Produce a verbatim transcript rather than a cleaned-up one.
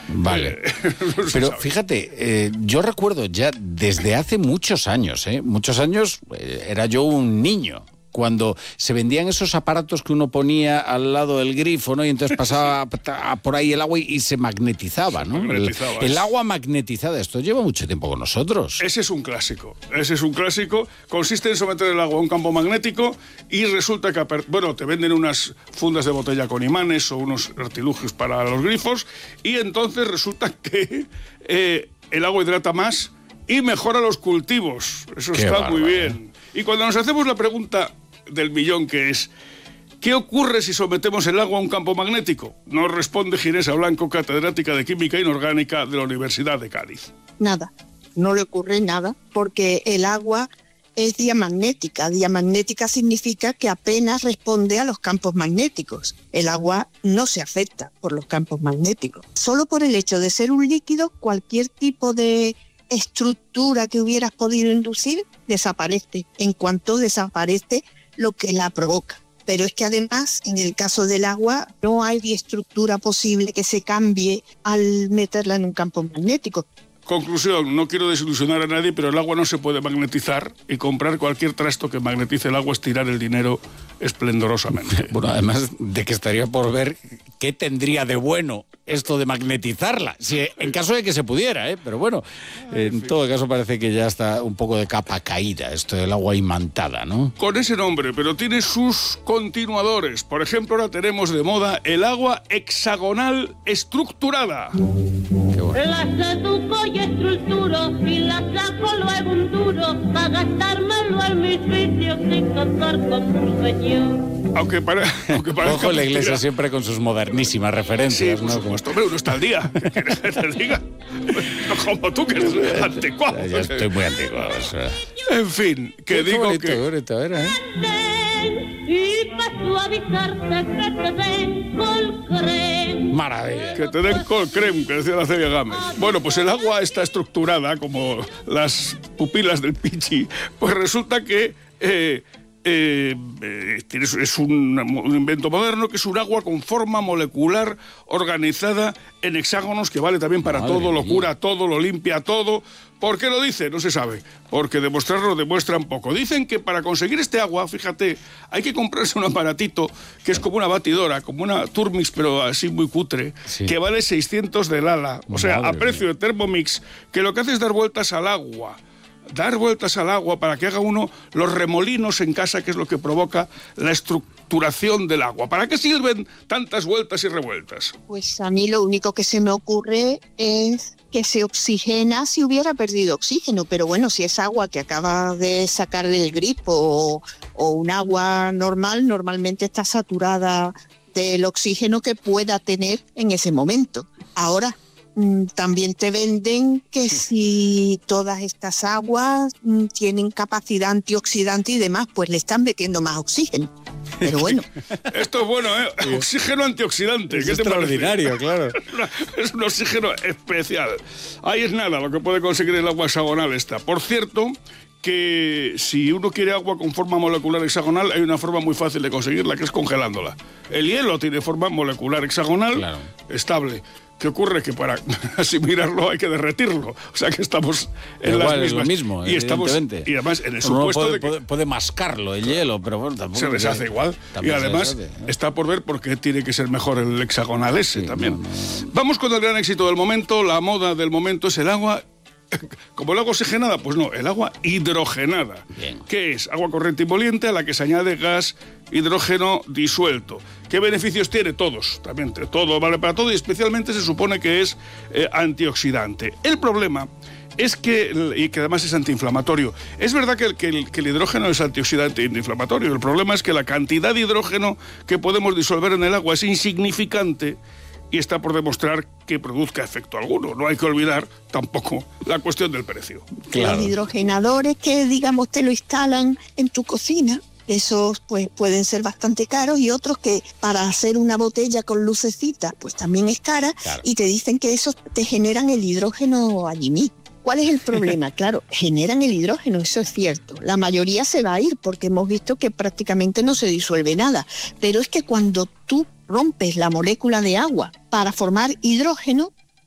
Vale. Eh, no Pero sabe. fíjate, eh, yo recuerdo ya desde hace muchos años, ¿eh? muchos años, eh, era yo un niño, cuando se vendían esos aparatos que uno ponía al lado del grifo, ¿no? Y entonces pasaba a- a por ahí el agua y, y se magnetizaba, ¿no? magnetizaba, el, el es- agua magnetizada, esto lleva mucho tiempo con nosotros. Ese es un clásico, ese es un clásico. Consiste en someter el agua a un campo magnético y resulta que, aper- bueno, te venden unas fundas de botella con imanes o unos artilugios para los grifos y entonces resulta que eh, el agua hidrata más y mejora los cultivos. Eso Qué está bárbaro, muy bien. Y cuando nos hacemos la pregunta del millón, que es ¿qué ocurre si sometemos el agua a un campo magnético? Nos responde Ginesa Blanco, catedrática de Química Inorgánica de la Universidad de Cádiz. Nada, no le ocurre nada, porque el agua es diamagnética. Diamagnética significa que apenas responde a los campos magnéticos. El agua no se afecta por los campos magnéticos. Solo por el hecho de ser un líquido, cualquier tipo de estructura que hubieras podido inducir desaparece, en cuanto desaparece lo que la provoca. Pero es que además, en el caso del agua, no hay estructura posible que se cambie al meterla en un campo magnético. Conclusión, no quiero desilusionar a nadie, pero el agua no se puede magnetizar y comprar cualquier trasto que magnetice el agua es tirar el dinero esplendorosamente. Bueno, además de que estaría por ver qué tendría de bueno esto de magnetizarla, si en caso de que se pudiera, ¿eh? Pero bueno, en todo caso parece que ya está un poco de capa caída esto del agua imantada, ¿no? Con ese nombre, pero tiene sus continuadores. Por ejemplo, ahora tenemos de moda el agua hexagonal estructurada. Qué bueno. La seduco y estructuro y la saco luego un duro para gastármelo en mis vicios sin cantar como un señor. Aunque, para, aunque parezca Ojo la iglesia mentira. siempre con sus modernísimas Sí, referencias, por ¿no? supuesto, hombre, uno está al día. ¿Qué quieres que te diga? No como tú, que eres anticuado. Ya estoy muy antiguo. O sea. En fin, que Qué digo bonito, que... qué bonito, era, ¿eh? Y para suavizarte que te den colcrem. Maravilla. Que te den col creme, que decía la Celia Gámez. Bueno, pues el agua está estructurada como las pupilas del Pichi. Pues resulta que eh, eh, eh, tienes- es un, un invento moderno que es un agua con forma molecular organizada en hexágonos que vale también para Madre todo, lo mía. cura todo, lo limpia todo. ¿Por qué lo dice? No se sabe. Porque demostrarlo demuestran poco. Dicen que para conseguir este agua, fíjate, hay que comprarse un aparatito que es como una batidora, como una Turmix, pero así muy cutre, Sí. que vale seiscientos del ala. O sea, Madre a precio mía. de Thermomix, que lo que hace es dar vueltas al agua. Dar vueltas al agua para que haga uno los remolinos en casa, que es lo que provoca la estructuración del agua. ¿Para qué sirven tantas vueltas y revueltas? Pues a mí lo único que se me ocurre es que se oxigena si hubiera perdido oxígeno, pero bueno, si es agua que acaba de sacar del grifo o, o un agua normal, normalmente está saturada del oxígeno que pueda tener en ese momento. Ahora, mm, también te venden que si todas estas aguas mm, tienen capacidad antioxidante y demás, pues le están metiendo más oxígeno. Pero bueno, Esto es bueno, ¿eh? Oxígeno antioxidante. Es ¿Qué te parece? extraordinario, claro. Es una- Es un oxígeno especial. Ahí es nada lo que puede conseguir el agua hexagonal esta. Por cierto, que si uno quiere agua con forma molecular hexagonal, hay una forma muy fácil de conseguirla, que es congelándola. El hielo tiene forma molecular hexagonal Claro. estable. ¿Qué ocurre? Que para asimilarlo hay que derretirlo. O sea que estamos en Igual las es mismas. lo mismo, y estamos evidentemente. y además en el Uno supuesto puede, de que puede, puede mascarlo el hielo, pero bueno, tampoco... se deshace igual. Y también se además deshace, ¿no? está por ver por qué tiene que ser mejor el hexagonal ese Sí, también. no, no. Vamos con el gran éxito del momento. La moda del momento es el agua. ¿Como el agua oxigenada? Pues no, el agua hidrogenada. Bien. ¿Qué es? Agua corriente y moliente a la que se añade gas hidrógeno disuelto. ¿Qué beneficios tiene? Todos, también, todo vale para todo y especialmente se supone que es eh, antioxidante. El problema es que, y que además es antiinflamatorio. Es verdad que el, que, el, que el hidrógeno es antioxidante e antiinflamatorio. El problema es que la cantidad de hidrógeno que podemos disolver en el agua es insignificante y está por demostrar que produzca efecto alguno. No hay que olvidar tampoco la cuestión del precio. Claro. los hidrogenadores que, digamos, te lo instalan en tu cocina, esos pues pueden ser bastante caros, y otros que para hacer una botella con lucecita pues también es cara, Claro. y te dicen que esos te generan el hidrógeno allí mismo. ¿Cuál es el problema? Claro, generan el hidrógeno, eso es cierto. La mayoría se va a ir porque hemos visto que prácticamente no se disuelve nada. Pero es que cuando tú rompes la molécula de agua para formar hidrógeno,